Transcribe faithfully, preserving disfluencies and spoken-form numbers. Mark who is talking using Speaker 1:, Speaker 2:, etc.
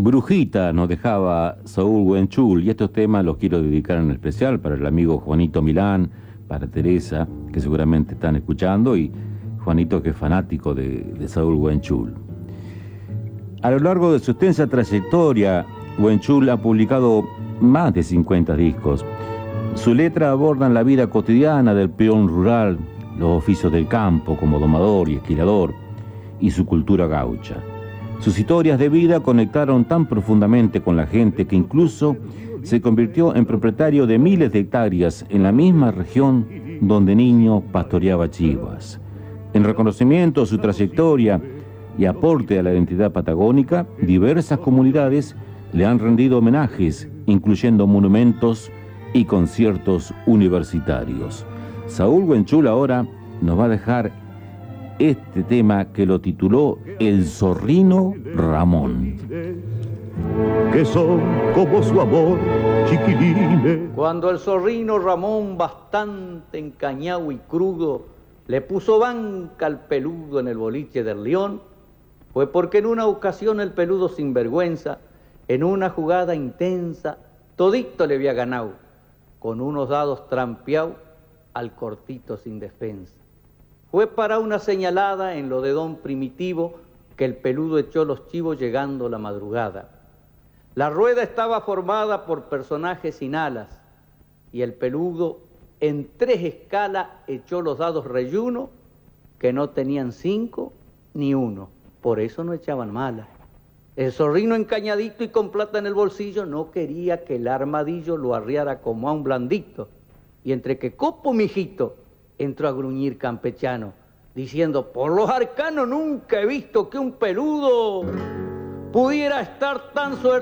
Speaker 1: Brujita nos dejaba Saúl Huenchul, y estos temas los quiero dedicar en especial para el amigo Juanito Milán, para Teresa, que seguramente están escuchando, y Juanito, que es fanático de, de Saúl Huenchul. A lo largo de su extensa trayectoria, Huenchul ha publicado más de cincuenta discos. Su letra abordan la vida cotidiana del peón rural, los oficios del campo como domador y esquilador, y su cultura gaucha. Sus historias de vida conectaron tan profundamente con la gente que incluso se convirtió en propietario de miles de hectáreas en la misma región donde niño pastoreaba chivas. En reconocimiento a su trayectoria y aporte a la identidad patagónica, diversas comunidades le han rendido homenajes, incluyendo monumentos y conciertos universitarios. Saúl Huenchul ahora nos va a dejar este tema que lo tituló El Zorrino Ramón.
Speaker 2: Que son como su amor, chiquilines.
Speaker 3: Cuando el zorrino Ramón, bastante encañado y crudo, le puso banca al peludo en el boliche del León, fue porque en una ocasión el peludo sinvergüenza, en una jugada intensa, todito le había ganado, con unos dados trampeados al cortito sin defensa. Fue para una señalada en lo de don Primitivo que el peludo echó los chivos llegando la madrugada. La rueda estaba formada por personajes sin alas y el peludo en tres escalas echó los dados reyuno que no tenían cinco ni uno, por eso no echaban malas. El zorrino encañadito y con plata en el bolsillo no quería que el armadillo lo arriara como a un blandito, y entre que copo mijito entró a gruñir campechano, diciendo: por los arcanos nunca he visto que un peludo pudiera estar tan suertudo